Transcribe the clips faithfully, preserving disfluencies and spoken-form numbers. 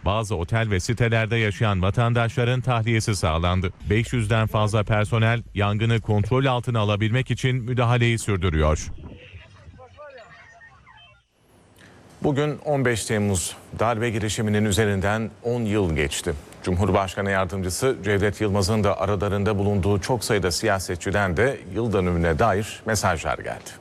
bazı otel ve sitelerde yaşayan vatandaşların tahliyesi sağlandı. beş yüzden fazla personel yangını kontrol altına alabilmek için müdahaleyi sürdürüyor. Bugün on beş Temmuz, darbe girişiminin üzerinden on yıl geçti. Cumhurbaşkanı Yardımcısı Cevdet Yılmaz'ın da aralarında bulunduğu çok sayıda siyasetçiden de yıl dönümüne dair mesajlar geldi.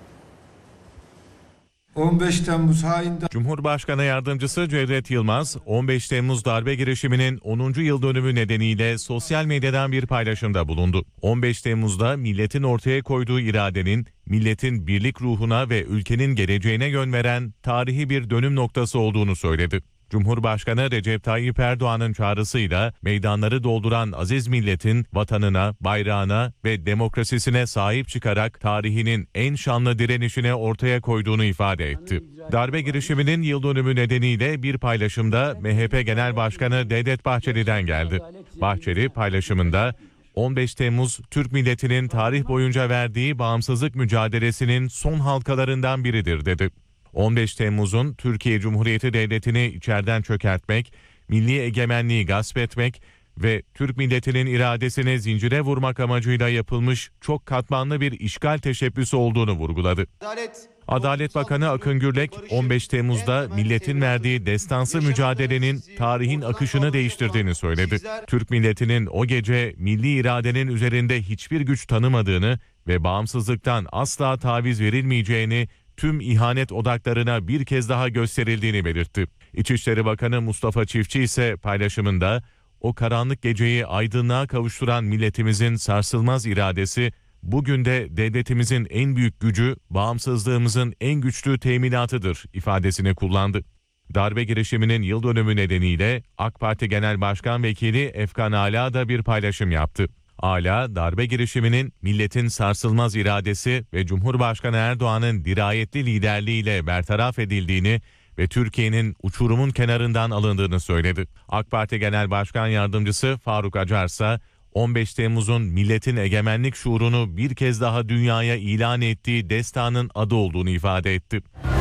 on beş Temmuz hain... Cumhurbaşkanı Yardımcısı Cevdet Yılmaz, on beş Temmuz darbe girişiminin onuncu yıl dönümü nedeniyle sosyal medyadan bir paylaşımda bulundu. on beş Temmuz'da milletin ortaya koyduğu iradenin, milletin birlik ruhuna ve ülkenin geleceğine yön veren tarihi bir dönüm noktası olduğunu söyledi. Cumhurbaşkanı Recep Tayyip Erdoğan'ın çağrısıyla meydanları dolduran aziz milletin vatanına, bayrağına ve demokrasisine sahip çıkarak tarihinin en şanlı direnişine ortaya koyduğunu ifade etti. Darbe girişiminin yıl dönümü nedeniyle bir paylaşımda M H P Genel Başkanı Devlet Bahçeli'den geldi. Bahçeli paylaşımında on beş Temmuz Türk milletinin tarih boyunca verdiği bağımsızlık mücadelesinin son halkalarından biridir dedi. on beş Temmuz'un Türkiye Cumhuriyeti Devleti'ni içeriden çökertmek, milli egemenliği gasp etmek ve Türk milletinin iradesini zincire vurmak amacıyla yapılmış çok katmanlı bir işgal teşebbüsü olduğunu vurguladı. Adalet, Adalet Bakanı Akın Gürlek, on beş Temmuz'da milletin verdiği destansı mücadelenin tarihin akışını değiştirdiğini söyledi. Türk milletinin o gece milli iradenin üzerinde hiçbir güç tanımadığını ve bağımsızlıktan asla taviz verilmeyeceğini, tüm ihanet odaklarına bir kez daha gösterildiğini belirtti. İçişleri Bakanı Mustafa Çiftçi ise paylaşımında, o karanlık geceyi aydınlığa kavuşturan milletimizin sarsılmaz iradesi, bugün de devletimizin en büyük gücü, bağımsızlığımızın en güçlü teminatıdır ifadesini kullandı. Darbe girişiminin yıl dönümü nedeniyle AK Parti Genel Başkan Vekili Efkan Ala da bir paylaşım yaptı. Ala, darbe girişiminin milletin sarsılmaz iradesi ve Cumhurbaşkanı Erdoğan'ın dirayetli liderliğiyle bertaraf edildiğini ve Türkiye'nin uçurumun kenarından alındığını söyledi. AK Parti Genel Başkan Yardımcısı Faruk Acar ise on beş Temmuz'un milletin egemenlik şuurunu bir kez daha dünyaya ilan ettiği destanın adı olduğunu ifade etti.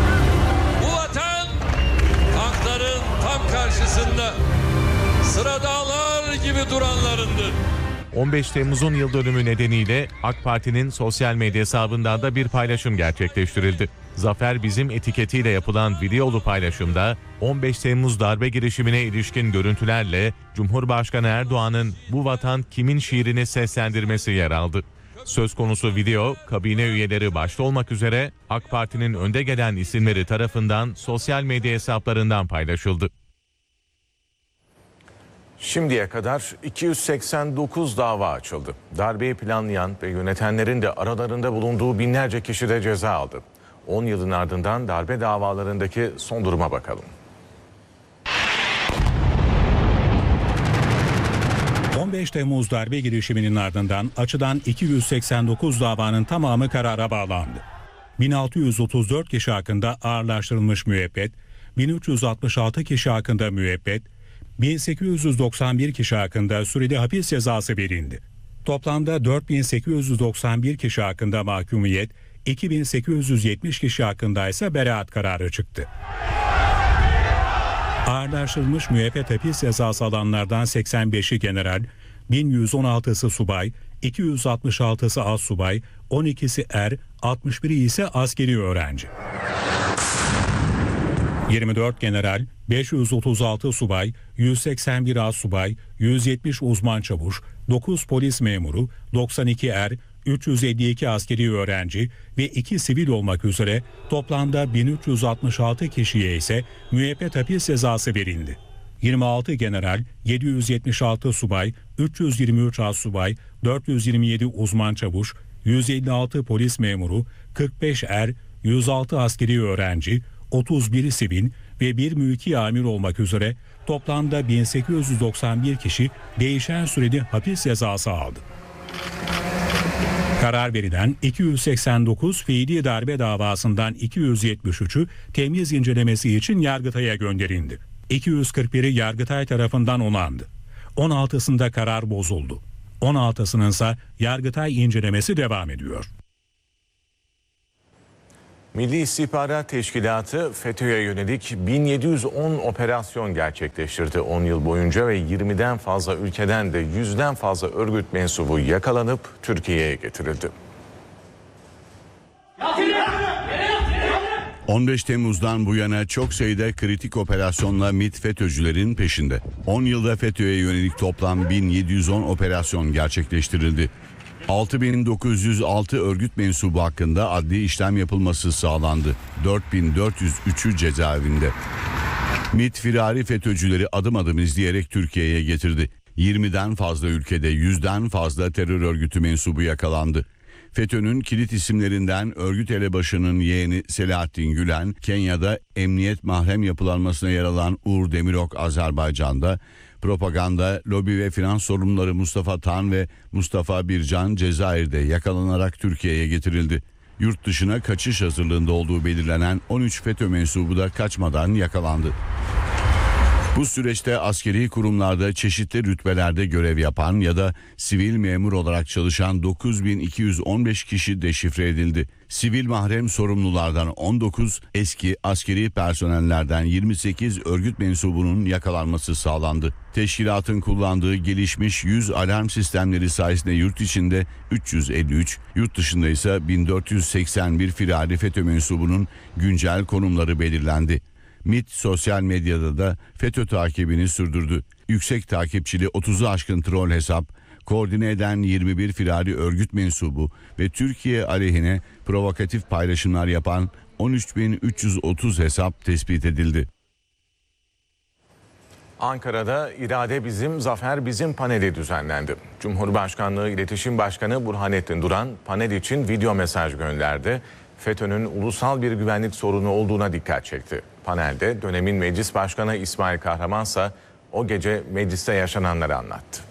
Bu vatan tankların tam karşısında sıra dağlar gibi duranlarındır. on beş Temmuz'un yıl dönümü nedeniyle AK Parti'nin sosyal medya hesabından da bir paylaşım gerçekleştirildi. Zafer Bizim etiketiyle yapılan videolu paylaşımda on beş Temmuz darbe girişimine ilişkin görüntülerle Cumhurbaşkanı Erdoğan'ın "Bu vatan kimin" şiirini seslendirmesi yer aldı. Söz konusu video, kabine üyeleri başta olmak üzere AK Parti'nin önde gelen isimleri tarafından sosyal medya hesaplarından paylaşıldı. Şimdiye kadar iki yüz seksen dokuz dava açıldı. Darbeyi planlayan ve yönetenlerin de aralarında bulunduğu binlerce kişi de ceza aldı. on yılın ardından darbe davalarındaki son duruma bakalım. on beş Temmuz darbe girişiminin ardından açılan iki yüz seksen dokuz davanın tamamı karara bağlandı. bin altı yüz otuz dört kişi hakkında ağırlaştırılmış müebbet, bin üç yüz altmış altı kişi hakkında müebbet, bin sekiz yüz doksan bir kişi hakkında süreli hapis cezası verildi. Toplamda dört bin sekiz yüz doksan bir kişi hakkında mahkumiyet, iki bin sekiz yüz yetmiş kişi hakkında ise beraat kararı çıktı. Ağırlaştırılmış müebbet hapis cezası alanlardan seksen beşi general, bin yüz on altısı subay, iki yüz altmış altısı astsubay, on ikisi er, altmış biri ise askeri öğrenci. yirmi dört general, beş yüz otuz altı subay, yüz seksen bir astsubay, yüz yetmiş uzman çavuş, dokuz polis memuru, doksan iki er, üç yüz elli iki askeri öğrenci ve iki sivil olmak üzere toplamda bin üç yüz altmış altı kişiye ise müebbet hapis cezası verildi. yirmi altı general, yedi yüz yetmiş altı subay, üç yüz yirmi üç astsubay, dört yüz yirmi yedi uzman çavuş, yüz elli altı polis memuru, kırk beş er, yüz altı askeri öğrenci, otuz bir sivil ve bir mülki amir olmak üzere toplamda bin sekiz yüz doksan bir kişi değişen süreli hapis cezası aldı. Karar verilen iki yüz seksen dokuz fiili darbe davasından iki yüz yetmiş üçü temyiz incelemesi için Yargıtay'a gönderildi. iki yüz kırk biri Yargıtay tarafından onandı. on altısında karar bozuldu. on altısının ise Yargıtay incelemesi devam ediyor. Milli İstihbarat Teşkilatı FETÖ'ye yönelik bin yedi yüz on operasyon gerçekleştirdi on yıl boyunca ve yirmiden fazla ülkeden de yüzden fazla örgüt mensubu yakalanıp Türkiye'ye getirildi. on beş Temmuz'dan bu yana çok sayıda kritik operasyonla MİT FETÖ'cülerin peşinde. on yılda FETÖ'ye yönelik toplam bin yedi yüz on operasyon gerçekleştirildi. altı bin dokuz yüz altı örgüt mensubu hakkında adli işlem yapılması sağlandı. dört bin dört yüz üçü cezaevinde. MİT firari FETÖ'cüleri adım adım izleyerek Türkiye'ye getirdi. yirmiden fazla ülkede yüzden fazla terör örgütü mensubu yakalandı. FETÖ'nün kilit isimlerinden örgüt elebaşının yeğeni Selahattin Gülen, Kenya'da emniyet mahrem yapılanmasına yer alan Uğur Demirok Azerbaycan'da, propaganda, lobi ve finans sorumluları Mustafa Tan ve Mustafa Bircan Cezayir'de yakalanarak Türkiye'ye getirildi. Yurt dışına kaçış hazırlığında olduğu belirlenen on üç FETÖ mensubu da kaçmadan yakalandı. Bu süreçte askeri kurumlarda çeşitli rütbelerde görev yapan ya da sivil memur olarak çalışan dokuz bin iki yüz on beş kişi deşifre edildi. Sivil mahrem sorumlulardan on dokuz, eski askeri personellerden yirmi sekiz örgüt mensubunun yakalanması sağlandı. Teşkilatın kullandığı gelişmiş yüz alarm sistemleri sayesinde yurt içinde üç yüz elli üç, yurt dışında ise bin dört yüz seksen bir firari FETÖ mensubunun güncel konumları belirlendi. MİT sosyal medyada da FETÖ takibini sürdürdü. Yüksek takipçili otuzu aşkın troll hesap, koordine eden yirmi bir firari örgüt mensubu ve Türkiye aleyhine provokatif paylaşımlar yapan on üç bin üç yüz otuz hesap tespit edildi. Ankara'da İrade Bizim, Zafer Bizim paneli düzenlendi. Cumhurbaşkanlığı İletişim Başkanı Burhanettin Duran panel için video mesaj gönderdi. FETÖ'nün ulusal bir güvenlik sorunu olduğuna dikkat çekti. Panelde dönemin Meclis Başkanı İsmail Kahraman ise o gece mecliste yaşananları anlattı.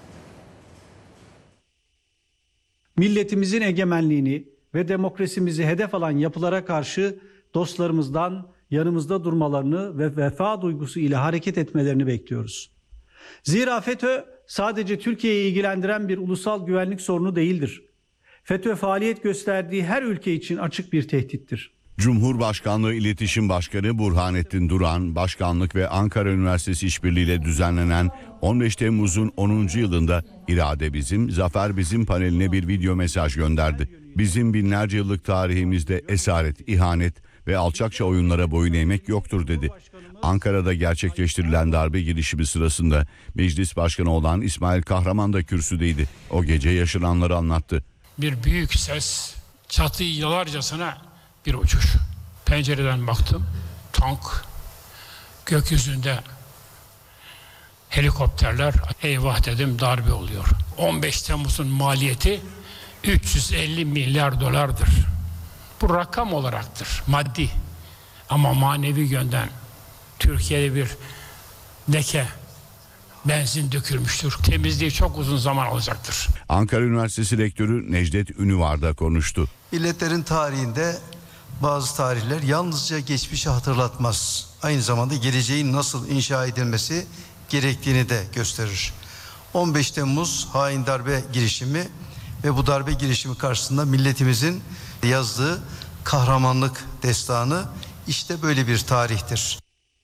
Milletimizin egemenliğini ve demokrasimizi hedef alan yapılara karşı dostlarımızdan yanımızda durmalarını ve vefa duygusu ile hareket etmelerini bekliyoruz. Zira FETÖ sadece Türkiye'yi ilgilendiren bir ulusal güvenlik sorunu değildir. FETÖ faaliyet gösterdiği her ülke için açık bir tehdittir. Cumhurbaşkanlığı İletişim Başkanı Burhanettin Duran, Başkanlık ve Ankara Üniversitesi işbirliğiyle düzenlenen on beş Temmuz'un onuncu yılında İrade Bizim, Zafer Bizim paneline bir video mesaj gönderdi. Bizim binlerce yıllık tarihimizde esaret, ihanet ve alçakça oyunlara boyun eğmek yoktur dedi. Ankara'da gerçekleştirilen darbe girişimi sırasında Meclis Başkanı olan İsmail Kahraman da kürsüdeydi. O gece yaşananları anlattı. Bir büyük ses, çatıyı yalarcasına bir uçuş. Pencereden baktım, tank, gökyüzünde helikopterler, eyvah dedim, darbe oluyor. on beş Temmuz'un maliyeti üç yüz elli milyar dolardır. Bu rakam olaraktır, maddi. Ama manevi yönden Türkiye'de bir leke, benzin dökülmüştür. Temizliği çok uzun zaman alacaktır. Ankara Üniversitesi Rektörü Necdet Ünüvar da konuştu. Milletlerin tarihinde bazı tarihler yalnızca geçmişi hatırlatmaz. Aynı zamanda geleceğin nasıl inşa edilmesi gerektiğini de gösterir. on beş Temmuz hain darbe girişimi ve bu darbe girişimi karşısında milletimizin yazdığı kahramanlık destanı işte böyle bir tarihtir.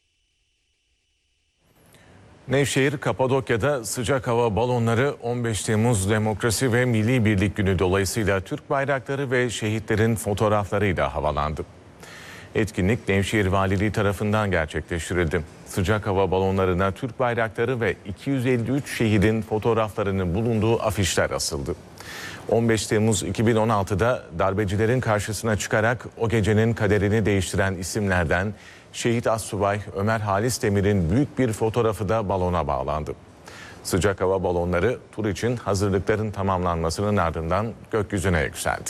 Nevşehir, Kapadokya'da sıcak hava balonları on beş Temmuz Demokrasi ve Milli Birlik Günü dolayısıyla Türk bayrakları ve şehitlerin fotoğraflarıyla havalandı. Etkinlik Nevşehir Valiliği tarafından gerçekleştirildi. Sıcak hava balonlarına Türk bayrakları ve iki yüz elli üç şehidin fotoğraflarının bulunduğu afişler asıldı. on beş Temmuz iki bin on altıda darbecilerin karşısına çıkarak o gecenin kaderini değiştiren isimlerden Şehit Astsubay Ömer Halis Demir'in büyük bir fotoğrafı da balona bağlandı. Sıcak hava balonları tur için hazırlıkların tamamlanmasının ardından gökyüzüne yükseldi.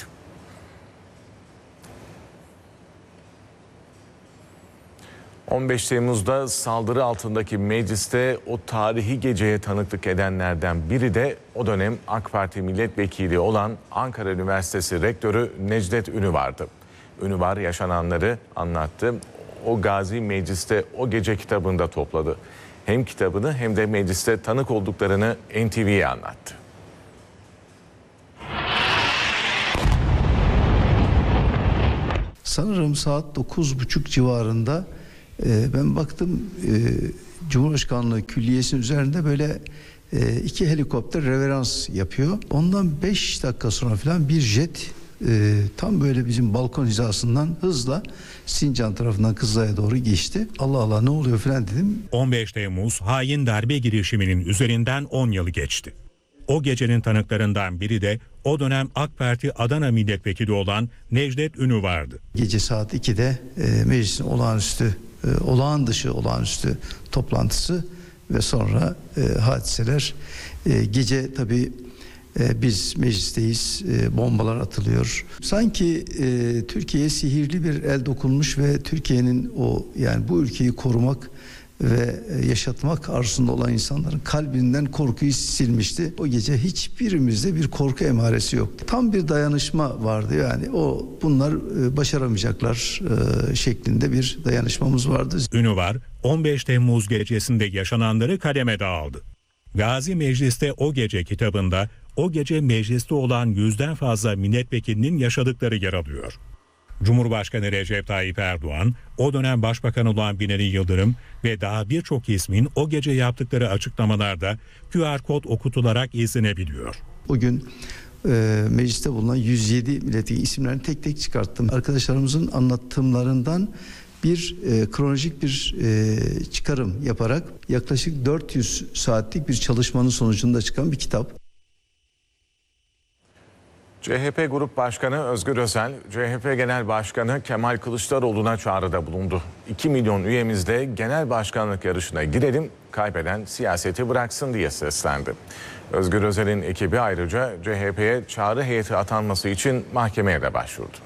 on beş Temmuz'da saldırı altındaki mecliste o tarihi geceye tanıklık edenlerden biri de o dönem AK Parti milletvekili olan Ankara Üniversitesi Rektörü Necdet Ünüvar'dı. Ünüvar yaşananları anlattı. O Gazi Meclis'te o gece kitabında topladı. Hem kitabını hem de mecliste tanık olduklarını N T V'ye anlattı. sanırım saat dokuz buçuk civarında e, ben baktım e, Cumhurbaşkanlığı Külliyesi'nin üzerinde böyle e, iki helikopter reverans yapıyor. Ondan beş dakika sonra falan bir jet e, tam böyle bizim balkon hizasından hızla Sincan tarafından Kızılay'a doğru geçti. Allah Allah ne oluyor falan dedim. on beş Temmuz hain darbe girişiminin üzerinden on yılı geçti. O gecenin tanıklarından biri de o dönem AK Parti Adana milletvekili olan Necdet Ünü vardı. Gece saat ikide e, meclisin olağanüstü, e, olağan dışı olağanüstü toplantısı ve sonra e, hadiseler. E, gece tabii e, biz meclisteyiz, e, bombalar atılıyor. Sanki e, Türkiye'ye sihirli bir el dokunmuş ve Türkiye'nin o yani bu ülkeyi korumak ve yaşatmak arzusunda olan insanların kalbinden korkuyu silmişti. O gece hiçbirimizde bir korku emaresi yoktu. Tam bir dayanışma vardı yani o bunlar başaramayacaklar şeklinde bir dayanışmamız vardı. Ünüvar on beş Temmuz gecesinde yaşananları kaleme aldı. Gazi Meclis'te o gece kitabında o gece mecliste olan yüzden fazla milletvekilinin yaşadıkları yer alıyor. Cumhurbaşkanı Recep Tayyip Erdoğan, o dönem Başbakan olan Binali Yıldırım ve daha birçok ismin o gece yaptıkları açıklamalarda Q R kod okutularak izlenebiliyor. Bugün e, mecliste bulunan yüz yedi milletvekili isimlerini tek tek çıkarttım. Arkadaşlarımızın anlattımlarından bir e, kronolojik bir e, çıkarım yaparak yaklaşık dört yüz saatlik bir çalışmanın sonucunda çıkan bir kitap. C H P Grup Başkanı Özgür Özel, C H P Genel Başkanı Kemal Kılıçdaroğlu'na çağrıda bulundu. iki milyon üyemizle genel başkanlık yarışına girelim, kaybeden siyaseti bıraksın diye seslendi. Özgür Özel'in ekibi ayrıca C H P'ye çağrı heyeti atanması için mahkemeye de başvurdu.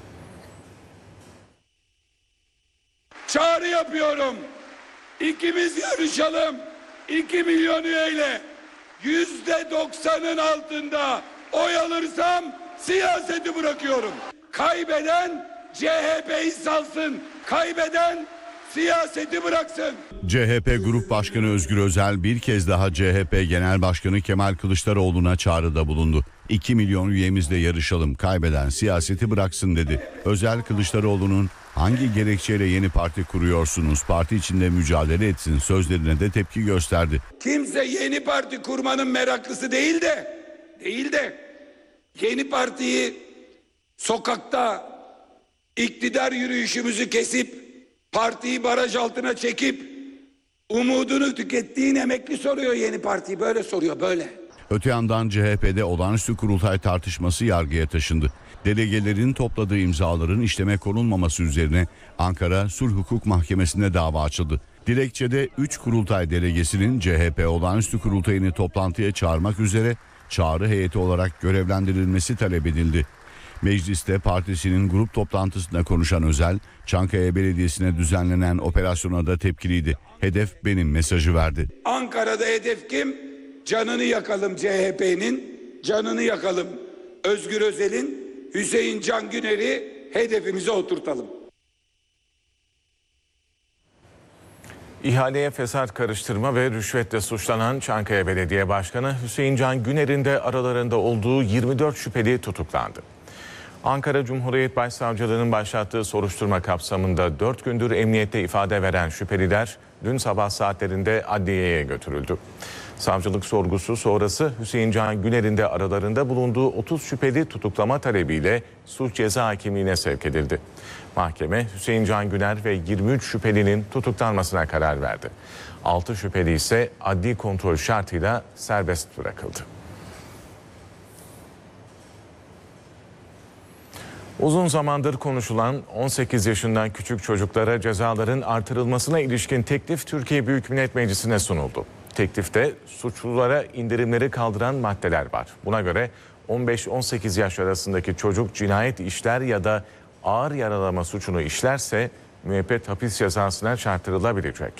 Çağrı yapıyorum. İkimiz yarışalım. iki milyon üyeyle yüzde doksanın altında oy alırsam siyaseti bırakıyorum. Kaybeden C H P'yi salsın. Kaybeden siyaseti bıraksın. C H P Grup Başkanı Özgür Özel bir kez daha C H P Genel Başkanı Kemal Kılıçdaroğlu'na çağrıda bulundu. iki milyon üyemizle yarışalım, kaybeden siyaseti bıraksın dedi. Özel, Kılıçdaroğlu'nun hangi gerekçeyle yeni parti kuruyorsunuz, parti içinde mücadele etsin sözlerine de tepki gösterdi. Kimse yeni parti kurmanın meraklısı değil de, değil de yeni partiyi sokakta iktidar yürüyüşümüzü kesip partiyi baraj altına çekip umudunu tükettiğin emekli soruyor yeni partiyi, böyle soruyor böyle. Öte yandan C H P'de olağanüstü kurultay tartışması yargıya taşındı. Delegelerin topladığı imzaların işleme konulmaması üzerine Ankara Sulh Hukuk Mahkemesi'nde dava açıldı. Dilekçede üç kurultay delegesinin C H P olağanüstü kurultayını toplantıya çağırmak üzere çağrı heyeti olarak görevlendirilmesi talep edildi. Mecliste partisinin grup toplantısında konuşan Özel, Çankaya Belediyesi'ne düzenlenen operasyona da tepkiliydi. Hedef benim mesajı verdi. Ankara'da hedef kim? Canını yakalım C H P'nin, canını yakalım Özgür Özel'in, Hüseyin Can Güner'i hedefimize oturtalım. İhaleye fesat karıştırma ve rüşvetle suçlanan Çankaya Belediye Başkanı Hüseyin Can Güner'in de aralarında olduğu yirmi dört şüpheli tutuklandı. Ankara Cumhuriyet Başsavcılığı'nın başlattığı soruşturma kapsamında dört gündür emniyette ifade veren şüpheliler dün sabah saatlerinde adliyeye götürüldü. Savcılık sorgusu sonrası Hüseyin Can Güner'in de aralarında bulunduğu otuz şüpheli tutuklama talebiyle suç ceza hakimliğine sevk edildi. Mahkeme Hüseyin Can Güner ve yirmi üç şüphelinin tutuklanmasına karar verdi. altı şüpheli ise adli kontrol şartıyla serbest bırakıldı. Uzun zamandır konuşulan on sekiz yaşından küçük çocuklara cezaların artırılmasına ilişkin teklif Türkiye Büyük Millet Meclisi'ne sunuldu. Teklifte suçlulara indirimleri kaldıran maddeler var. Buna göre on beş on sekiz yaş arasındaki çocuk cinayet işler ya da ağır yaralama suçunu işlerse müebbet hapis cezasına çarptırılabilecek.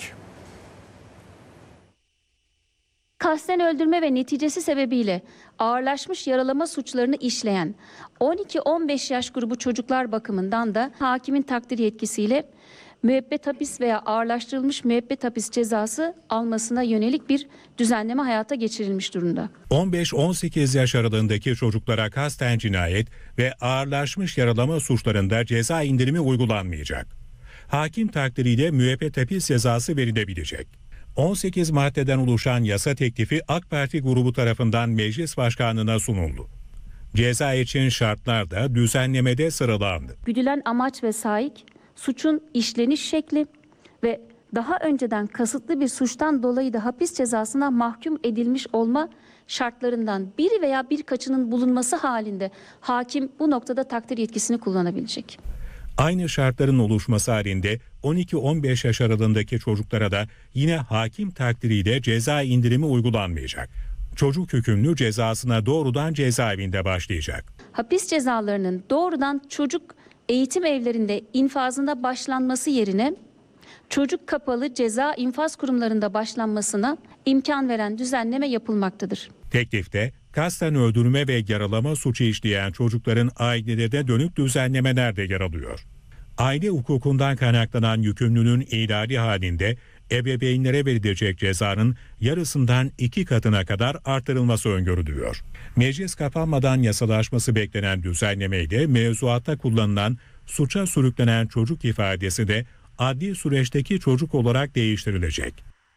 Kasten öldürme ve neticesi sebebiyle ağırlaşmış yaralama suçlarını işleyen on iki on beş yaş grubu çocuklar bakımından da hakimin takdir yetkisiyle müebbet hapis veya ağırlaştırılmış müebbet hapis cezası almasına yönelik bir düzenleme hayata geçirilmiş durumda. on beş on sekiz yaş aralığındaki çocuklara kasten cinayet ve ağırlaşmış yaralama suçlarında ceza indirimi uygulanmayacak. Hakim takdiriyle müebbet hapis cezası verilebilecek. on sekiz maddeden oluşan yasa teklifi AK Parti grubu tarafından meclis başkanlığına sunuldu. Ceza için şartlar da düzenlemede sıralandı. Güdülen amaç ve saik, suçun işleniş şekli ve daha önceden kasıtlı bir suçtan dolayı da hapis cezasına mahkum edilmiş olma şartlarından biri veya birkaçının bulunması halinde hakim bu noktada takdir yetkisini kullanabilecek. Aynı şartların oluşması halinde on iki on beş yaş aralığındaki çocuklara da yine hakim takdiriyle ceza indirimi uygulanmayacak. Çocuk hükümlü cezasına doğrudan cezaevinde başlayacak. Hapis cezalarının doğrudan çocuk eğitim evlerinde infazında başlanması yerine çocuk kapalı ceza infaz kurumlarında başlanmasına imkan veren düzenleme yapılmaktadır. Teklifte kasten öldürme ve yaralama suçu işleyen çocukların ailelerine dönük düzenlemeler de yer alıyor. Aile hukukundan kaynaklanan yükümlülüğün ihlali halinde ebeveynlere verilecek cezanın yarısından iki katına kadar artırılması öngörülüyor. Meclis kapanmadan yasalaşması beklenen düzenlemeyle mevzuatta kullanılan suça sürüklenen çocuk ifadesi de adli süreçteki çocuk olarak değiştirilecek.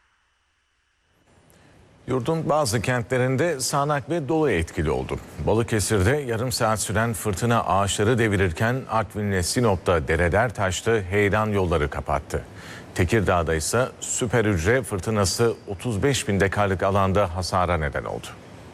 Yurdun bazı kentlerinde sağanak ve dolu etkili oldu. Balıkesir'de yarım saat süren fırtına ağaçları devirirken Artvin ve Sinop'ta dereler taştı, heyelan yolları kapattı. Tekirdağ'da ise süper hücre fırtınası otuz beş bin dekarlık alanda hasara neden oldu.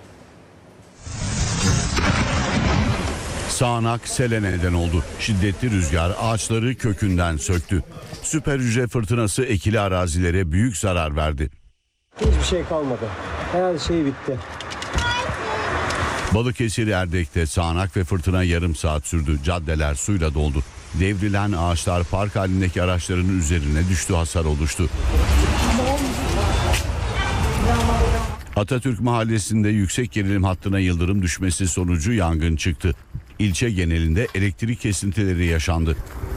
Sağanak sele neden oldu. Şiddetli rüzgar ağaçları kökünden söktü. Süper hücre fırtınası ekili arazilere büyük zarar verdi. Hiçbir şey kalmadı. Her şey bitti. Balıkesir Erdek'te sağanak ve fırtına yarım saat sürdü. Caddeler suyla doldu. Devrilen ağaçlar park halindeki araçların üzerine düştü, hasar oluştu. Atatürk Mahallesi'nde yüksek gerilim hattına yıldırım düşmesi sonucu yangın çıktı. İlçe genelinde elektrik kesintileri yaşandı.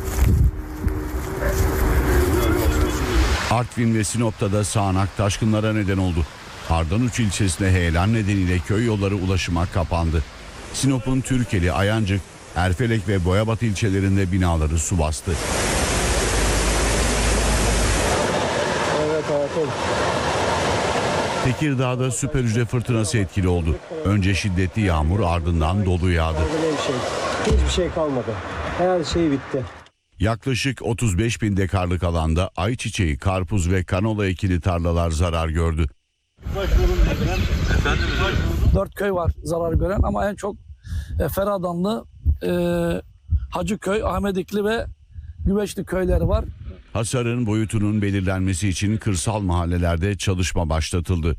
Artvin ve Sinop'ta da sağanak taşkınlara neden oldu. Ardanuç ilçesinde heyelan nedeniyle köy yolları ulaşıma kapandı. Sinop'un Türkeli, Ayancık, Erfelek ve Boyabat ilçelerinde binaları su bastı. Evet hayatım. Tekirdağ'da süper hücre fırtınası etkili oldu. Önce şiddetli yağmur, ardından dolu yağdı. Hiçbir şey kalmadı. Her şey bitti. Yaklaşık otuz beş bin dekarlık alanda ayçiçeği, karpuz ve kanola ekili tarlalar zarar gördü. Dört köy var zarar gören ama en çok e, Feradanlı, e, Hacıköy, Ahmedikli ve Güveçli köyleri var. Hasarın boyutunun belirlenmesi için kırsal mahallelerde çalışma başlatıldı.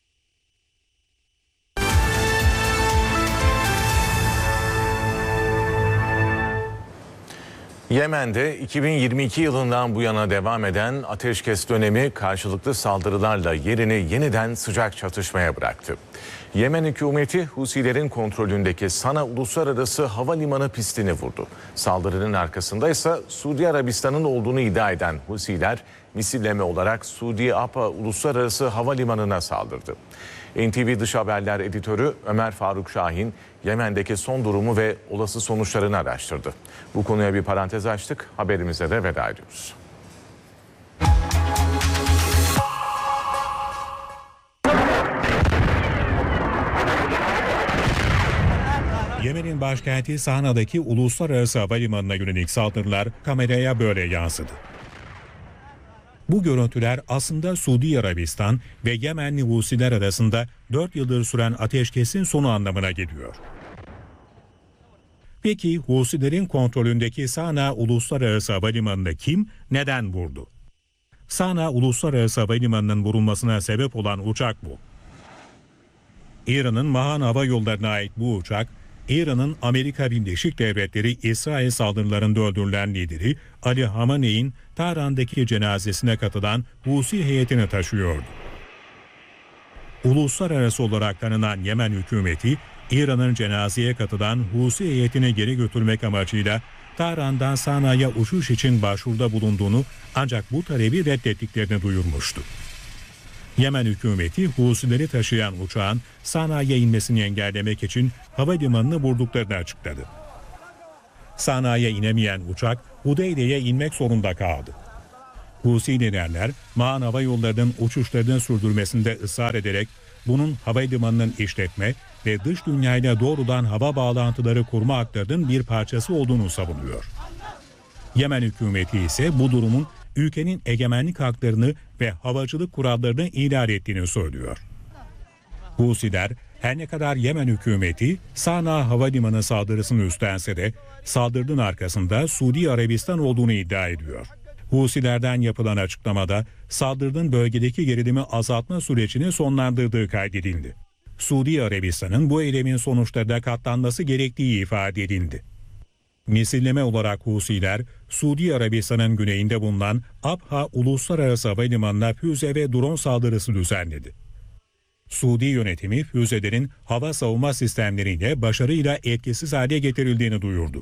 Yemen'de iki bin yirmi iki yılından bu yana devam eden ateşkes dönemi karşılıklı saldırılarla yerini yeniden sıcak çatışmaya bıraktı. Yemen hükümeti Husilerin kontrolündeki Sana Uluslararası Havalimanı pistini vurdu. Saldırının arkasında ise Suudi Arabistan'ın olduğunu iddia eden Husiler misilleme olarak Suudi Apa Uluslararası Havalimanı'na saldırdı. N T V Dış Haberler editörü Ömer Faruk Şahin, Yemen'deki son durumu ve olası sonuçlarını araştırdı. Bu konuya bir parantez açtık, haberimize de veda ediyoruz. Yemen'in başkenti Sana'daki Uluslararası Havalimanı'na yönelik saldırılar kameraya böyle yansıdı. Bu görüntüler aslında Suudi Arabistan ve Yemenli Husiler arasında dört yıldır süren ateşkesin sonu anlamına geliyor. Peki Husilerin kontrolündeki Sana Uluslararası Havalimanı'nı kim, neden vurdu? Sana Uluslararası Havalimanı'nın vurulmasına sebep olan uçak bu. İran'ın Mahan Hava Yolları'na ait bu uçak, İran'ın Amerika Birleşik Devletleri İsrail saldırılarında öldürülen lideri Ali Hamaney'in Tahran'daki cenazesine katılan Husi heyetini taşıyordu. Uluslararası olarak tanınan Yemen hükümeti, İran'ın cenazeye katılan Husi heyetini geri götürmek amacıyla Tahran'dan Sana'ya uçuş için başvuruda bulunduğunu ancak bu talebi reddettiklerini duyurmuştu. Yemen hükümeti Husileri taşıyan uçağın Sana'ya inmesini engellemek için havalimanını vurduklarını açıkladı. Sana'ya inemeyen uçak Hudeyde'ye inmek zorunda kaldı. Husi liderler Ma'an Hava Yolları'nın uçuşlarını sürdürmesinde ısrar ederek bunun havalimanının işletme ve dış dünyayla doğrudan hava bağlantıları kurma haklarının bir parçası olduğunu savunuyor. Yemen hükümeti ise bu durumun ülkenin egemenlik haklarını ve havacılık kurallarını ihlal ettiğini söylüyor. Husiler her ne kadar Yemen hükümeti Sana Havalimanı saldırısını üstlense de saldırının arkasında Suudi Arabistan olduğunu iddia ediyor. Husilerden yapılan açıklamada saldırının bölgedeki gerilimi azaltma sürecini sonlandırdığı kaydedildi. Suudi Arabistan'ın bu eylemin sonuçlarına katlanması gerektiği ifade edildi. Misilleme olarak Husiler, Suudi Arabistan'ın güneyinde bulunan Abha Uluslararası Havalimanı'na füze ve drone saldırısı düzenledi. Suudi yönetimi füzelerin hava savunma sistemleriyle başarıyla etkisiz hale getirildiğini duyurdu.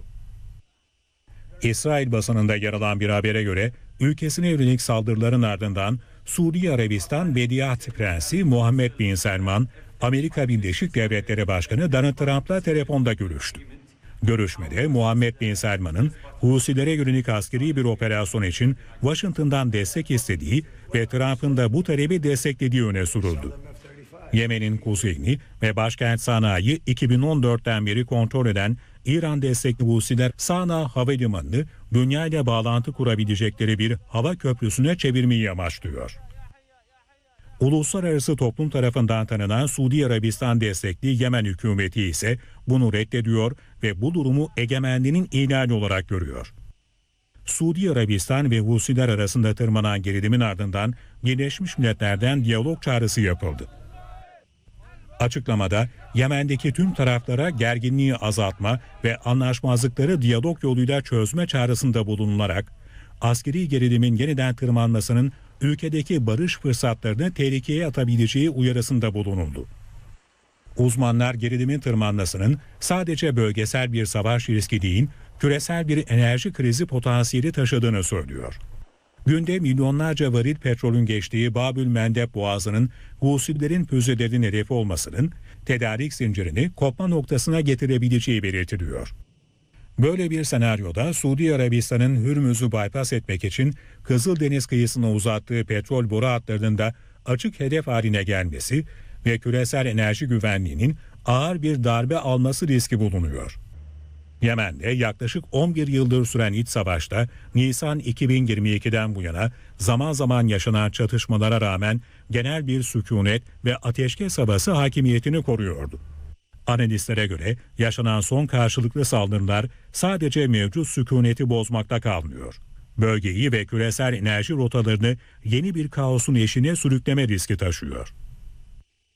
İsrail basınında yer alan bir habere göre ülkesine yönelik saldırıların ardından Suudi Arabistan Veliaht Prensi Muhammed Bin Selman, Amerika Birleşik Devletleri Başkanı Donald Trump'la telefonda görüştü. Görüşmede Muhammed Bin Selman'ın Husilere yönelik askeri bir operasyon için Washington'dan destek istediği ve Trump'ın da bu talebi desteklediği öne sürüldü. Yemen'in kuzeyini ve başkent Sana'yı iki bin on dörtten beri kontrol eden İran destekli Husiler Sana Havalimanı'nı dünya ile bağlantı kurabilecekleri bir hava köprüsüne çevirmeyi amaçlıyor. Uluslararası toplum tarafından tanınan Suudi Arabistan destekli Yemen hükümeti ise bunu reddediyor ve bu durumu egemenliğinin ihlali olarak görüyor. Suudi Arabistan ve Husiler arasında tırmanan gerilimin ardından Birleşmiş Milletler'den diyalog çağrısı yapıldı. Açıklamada Yemen'deki tüm taraflara gerginliği azaltma ve anlaşmazlıkları diyalog yoluyla çözme çağrısında bulunularak askeri gerilimin yeniden tırmanmasının ülkedeki barış fırsatlarını tehlikeye atabileceği uyarısında bulunuldu. Uzmanlar gerilimin tırmanmasının sadece bölgesel bir savaş riski değil, küresel bir enerji krizi potansiyeli taşıdığını söylüyor. Günde milyonlarca varil petrolün geçtiği Babül Mendeb Boğazı'nın Husilerin füzelerin hedefi olmasının tedarik zincirini kopma noktasına getirebileceği belirtiliyor. Böyle bir senaryoda Suudi Arabistan'ın Hürmüz'ü bypass etmek için Kızıldeniz kıyısına uzattığı petrol boru hatlarının da açık hedef haline gelmesi ve küresel enerji güvenliğinin ağır bir darbe alması riski bulunuyor. Yemen'de yaklaşık on bir yıldır süren iç savaşta Nisan iki bin yirmi ikiden bu yana zaman zaman yaşanan çatışmalara rağmen genel bir sükunet ve ateşkes havası hakimiyetini koruyordu. Analistlere göre yaşanan son karşılıklı saldırılar sadece mevcut sükuneti bozmakta kalmıyor. Bölgeyi ve küresel enerji rotalarını yeni bir kaosun eşiğine sürükleme riski taşıyor.